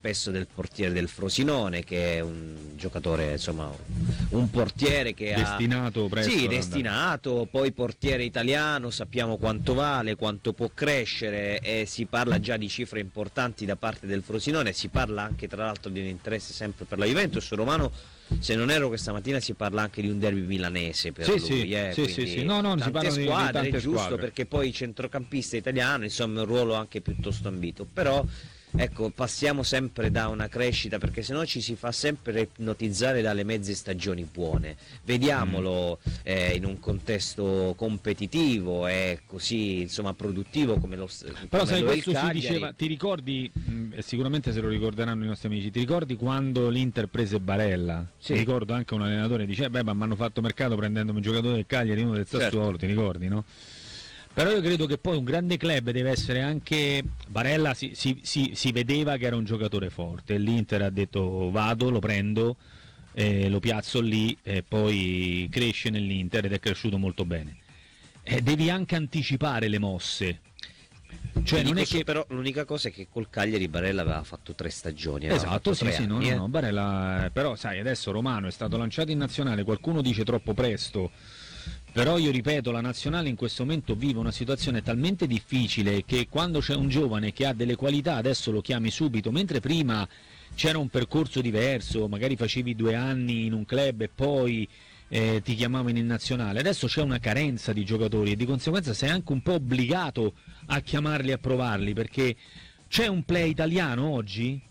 spesso del portiere del Frosinone, che è un giocatore, insomma, un portiere che destinato presto. Sì, destinato, poi portiere italiano, sappiamo quanto vale, quanto può crescere, e si parla già di cifre importanti da parte del Frosinone, si parla anche tra l'altro di un interesse sempre per la Juventus. Romano, se non erro, questa mattina si parla anche di un derby milanese per lui, sì. No, tante si parla squadre, di tante giusto, squadre. perché poi centrocampista italiano, insomma, è un ruolo anche piuttosto ambito, però ecco, passiamo sempre da una crescita, perché sennò ci si fa sempre ipnotizzare dalle mezze stagioni buone. Vediamolo in un contesto competitivo e così, insomma, produttivo come lo però come sai, lo è il questo si Cagliari. diceva, ti ricordi, sicuramente se lo ricorderanno i nostri amici, ti ricordi quando l'Inter prese Barella? Sì. Ti ricordo anche un allenatore dice ma mi hanno fatto mercato prendendomi un giocatore del Cagliari, uno del Sassuolo, Certo. ti ricordi, no? Però io credo che poi un grande club deve essere anche. Barella si vedeva che era un giocatore forte, l'Inter ha detto vado, lo prendo, lo piazzo lì e poi cresce nell'Inter ed è cresciuto molto bene. Devi anche anticipare le mosse. Cioè, non è che Però l'unica cosa è che col Cagliari Barella aveva fatto 3 stagioni. esatto, sì, anni, no, Barella, però sai, adesso Romano è stato lanciato in nazionale, qualcuno dice troppo presto. Però io ripeto, la nazionale in questo momento vive una situazione talmente difficile che quando c'è un giovane che ha delle qualità adesso lo chiami subito, mentre prima c'era un percorso diverso, magari facevi 2 anni in un club e poi ti chiamavano in nazionale. Adesso c'è una carenza di giocatori e di conseguenza sei anche un po' obbligato a chiamarli e a provarli, perché c'è un play italiano oggi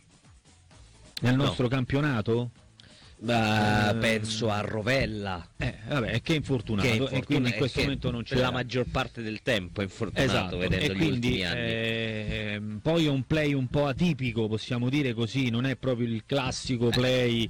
nel nostro campionato? Penso a Rovella, Vabbè, che è infortunato, e quindi in questo momento non c'è la maggior parte del tempo è infortunato, esatto, vedendo e gli quindi ultimi anni. poi è un play un po' atipico, possiamo dire così, non è proprio il classico play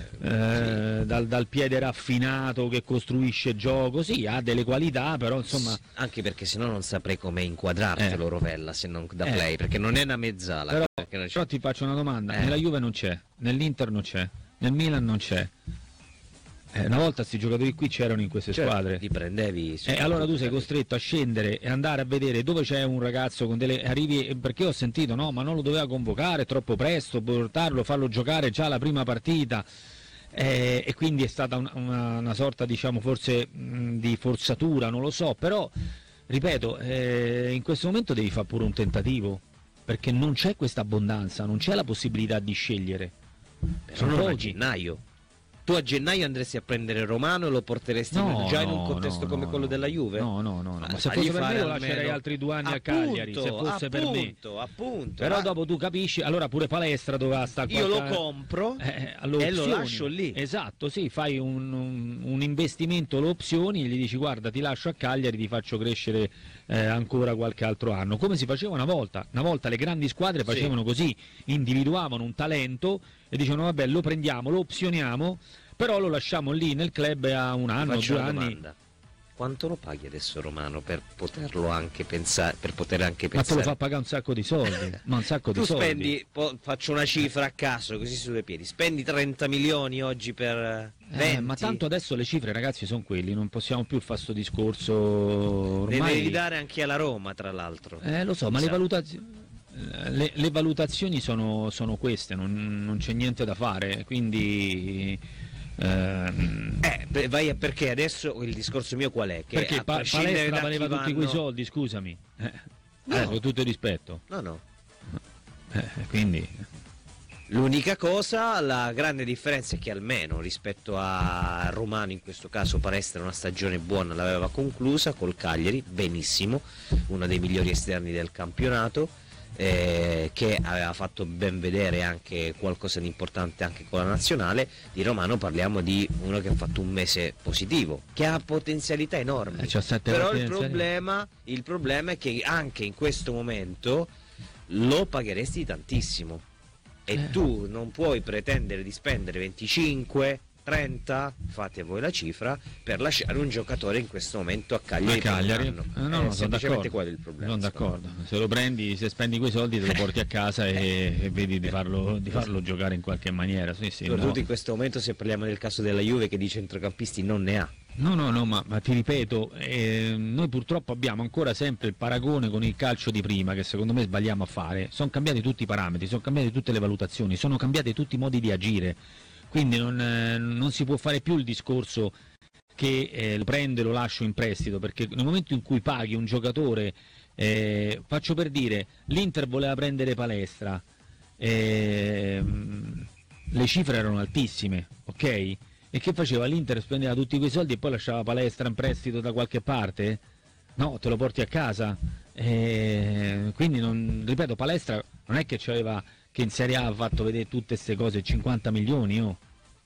dal piede raffinato che costruisce gioco, sì, ha delle qualità, però insomma anche perché sennò non saprei come inquadrartelo Rovella se non da play, perché non è una mezzala. Però ti faccio una domanda, nella Juve non c'è, nell'Inter non c'è, nel Milan non c'è. Una volta questi giocatori qui c'erano in queste squadre. Li prendevi. Allora tu sei costretto a scendere e andare a vedere dove c'è un ragazzo con delle. Arrivi, perché ho sentito no, ma non lo doveva convocare, è troppo presto, portarlo, farlo giocare già la prima partita. E quindi è stata una sorta, diciamo, forse di forzatura, non lo so, però ripeto, in questo momento devi fare pure un tentativo, perché non c'è questa abbondanza, non c'è la possibilità di scegliere. Sono non a gennaio. Tu a gennaio andresti a prendere Romano e lo porteresti già in un contesto come quello della Juve? No, ma se fosse per me lo lascerei altri 2 anni a Cagliari, se fosse per me. Appunto. Però dopo tu capisci, allora pure Palestra doveva stare qua. Io lo compro e lo lascio lì. Esatto, sì, fai un investimento, lo opzioni e gli dici guarda ti lascio a Cagliari, ti faccio crescere ancora qualche altro anno, come si faceva una volta. Una volta le grandi squadre facevano così, individuavano un talento e dicevano vabbè lo prendiamo, lo opzioniamo, però lo lasciamo lì nel club a 1 anno, 2 anni. Domanda. Quanto lo paghi adesso Romano per poterlo anche pensare, per poter anche pensare? Ma te lo fa pagare un sacco di soldi, ma un sacco di soldi. Tu spendi, faccio una cifra a caso così su due piedi, spendi 30 milioni oggi per 20. Ma tanto adesso le cifre ragazzi sono quelli, non possiamo più fare sto discorso ormai. Deve ridare anche alla Roma tra l'altro. Lo so, ma le valutazioni sono queste, non c'è niente da fare, quindi perché adesso il discorso mio qual è? Che perché Palestra valeva tutti quei soldi, scusami. Con tutto il rispetto. No. Quindi l'unica cosa, la grande differenza è che almeno rispetto a Romano, in questo caso Palestra una stagione buona l'aveva conclusa col Cagliari, benissimo, uno dei migliori esterni del campionato, che aveva fatto ben vedere anche qualcosa di importante anche con la nazionale. Di Romano parliamo di uno che ha fatto un mese positivo, che ha potenzialità enormi, però il problema è che anche in questo momento lo pagheresti tantissimo e tu non puoi pretendere di spendere 25, 30, fate voi la cifra, per lasciare un giocatore in questo momento a Cagliari. No, semplicemente quello è il problema. Sono d'accordo. Se lo prendi, se spendi quei soldi te lo porti a casa e vedi di farlo giocare in qualche maniera. Sì, soprattutto in questo momento, se parliamo del caso della Juve che di centrocampisti non ne ha. No, ma ti ripeto, noi purtroppo abbiamo ancora sempre il paragone con il calcio di prima, che secondo me sbagliamo a fare. Sono cambiati tutti i parametri, sono cambiate tutte le valutazioni, sono cambiati tutti i modi di agire, quindi non si può fare più il discorso che lo prendo e lo lascio in prestito, perché nel momento in cui paghi un giocatore, faccio per dire, l'Inter voleva prendere Palestra, le cifre erano altissime, ok? E che faceva? L'Inter spendeva tutti quei soldi e poi lasciava Palestra in prestito da qualche parte? No, te lo porti a casa. Quindi, ripeto, Palestra non è che c'aveva, che in Serie A ha fatto vedere tutte queste cose, 50 milioni, oh.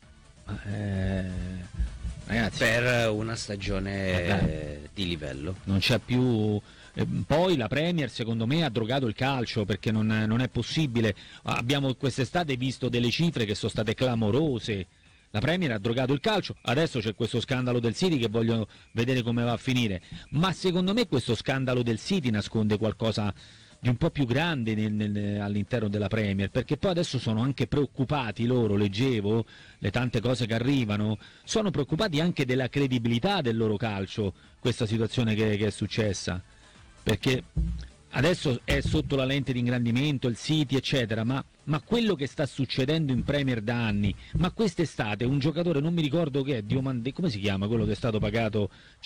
Ragazzi, per una stagione di livello. Non c'è più. Poi la Premier secondo me ha drogato il calcio, perché non è possibile. Abbiamo quest'estate visto delle cifre che sono state clamorose. La Premier ha drogato il calcio, adesso c'è questo scandalo del City che voglio vedere come va a finire, ma secondo me questo scandalo del City nasconde qualcosa di un po' più grande all'interno della Premier, perché poi adesso sono anche preoccupati loro, leggevo le tante cose che arrivano, sono preoccupati anche della credibilità del loro calcio, questa situazione che è successa, perché adesso è sotto la lente di ingrandimento il City eccetera, ma quello che sta succedendo in Premier da anni, ma quest'estate un giocatore, non mi ricordo che è, Diomande, come si chiama quello che è stato pagato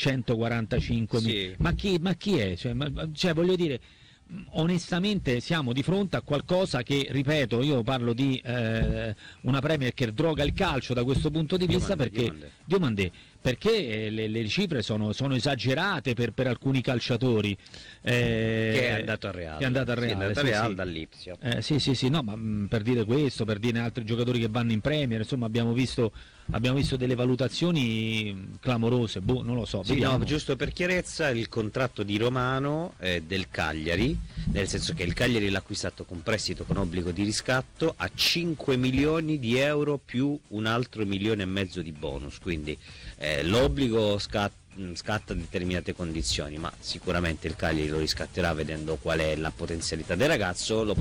145 sì. ma chi è? Cioè voglio dire, onestamente siamo di fronte a qualcosa che, ripeto, io parlo di una Premier che droga il calcio da questo punto di vista, perché Diomandé, perché le cifre sono esagerate per alcuni calciatori, che è andato al Real, Real dall'Ipsia. Sì, no, ma per dire questo, per dire altri giocatori che vanno in Premier, insomma abbiamo visto delle valutazioni clamorose, non lo so. Sì, no, giusto per chiarezza, il contratto di Romano è del Cagliari, nel senso che il Cagliari l'ha acquistato con prestito con obbligo di riscatto a 5 milioni di euro più un altro 1,5 milioni di bonus, quindi l'obbligo scatta a determinate condizioni, ma sicuramente il Cagliari lo riscatterà vedendo qual è la potenzialità del ragazzo, lo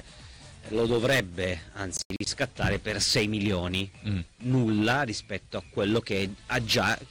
dovrebbe anzi riscattare per 6 milioni, nulla rispetto a quello che è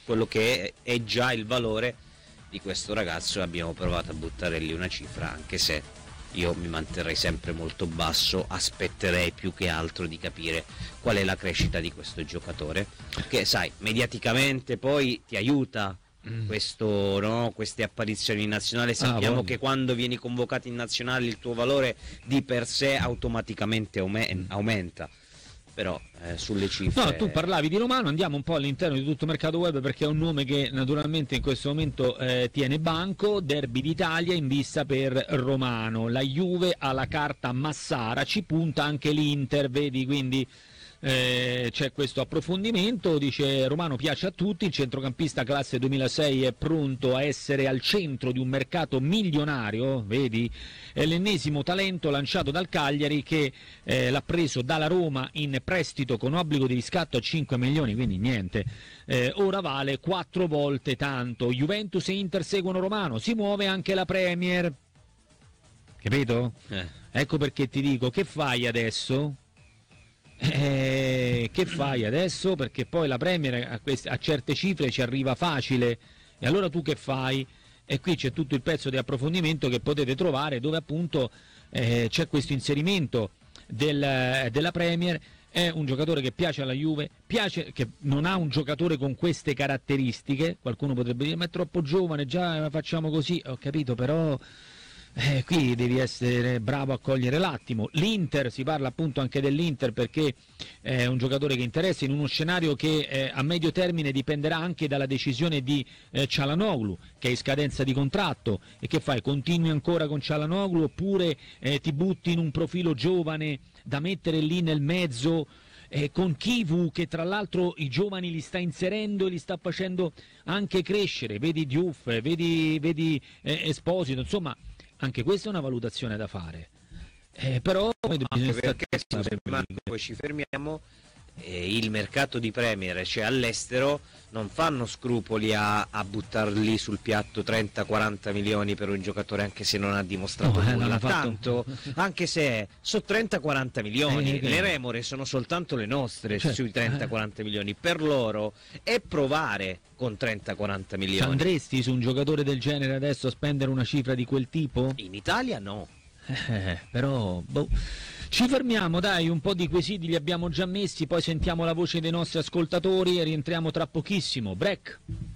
già il valore di questo ragazzo. Abbiamo provato a buttare lì una cifra, anche se io mi manterrei sempre molto basso, aspetterei più che altro di capire qual è la crescita di questo giocatore, che sai, mediaticamente poi ti aiuta questo, no? Queste apparizioni in nazionale, sappiamo che quando vieni convocato in nazionale il tuo valore di per sé automaticamente aumenta, però sulle cifre. No, tu parlavi di Romano, andiamo un po' all'interno di tutto il mercato web, perché è un nome che naturalmente in questo momento tiene banco. Derby d'Italia in vista per Romano, la Juve ha la carta Massara, ci punta anche l'Inter, vedi, quindi c'è questo approfondimento. Dice: Romano piace a tutti, il centrocampista classe 2006 è pronto a essere al centro di un mercato milionario, vedi, è l'ennesimo talento lanciato dal Cagliari, che l'ha preso dalla Roma in prestito con obbligo di riscatto a 5 milioni, quindi niente, ora vale 4 volte tanto. Juventus e Inter seguono Romano, si muove anche la Premier, capito? Ecco perché ti dico, che fai adesso? Che fai adesso? Perché poi la Premier a certe cifre ci arriva facile, e allora tu che fai? E qui c'è tutto il pezzo di approfondimento che potete trovare, dove appunto c'è questo inserimento della Premier. È un giocatore che piace alla Juve, che non ha un giocatore con queste caratteristiche. Qualcuno potrebbe dire: ma è troppo giovane, già facciamo così. Ho capito, però qui devi essere bravo a cogliere l'attimo. L'Inter, si parla appunto anche dell'Inter, perché è un giocatore che interessa in uno scenario che a medio termine dipenderà anche dalla decisione di Çalhanoğlu, che è in scadenza di contratto. E che fai? Continui ancora con Çalhanoğlu oppure ti butti in un profilo giovane da mettere lì nel mezzo, con Kivu, che tra l'altro i giovani li sta inserendo e li sta facendo anche crescere, vedi Diouf, vedi Esposito, insomma anche questa è una valutazione da fare, però anche perché poi ci fermiamo, il mercato di Premier, cioè all'estero, non fanno scrupoli a buttarli sul piatto 30-40 milioni per un giocatore, anche se non ha dimostrato nulla, tanto, anche se sono 30-40 milioni, le remore sono soltanto le nostre, sui 30-40 milioni, per loro è provare con 30-40 milioni. Andresti su un giocatore del genere adesso a spendere una cifra di quel tipo? In Italia no. Però ci fermiamo, dai, un po' di quesiti li abbiamo già messi, poi sentiamo la voce dei nostri ascoltatori e rientriamo tra pochissimo. Break.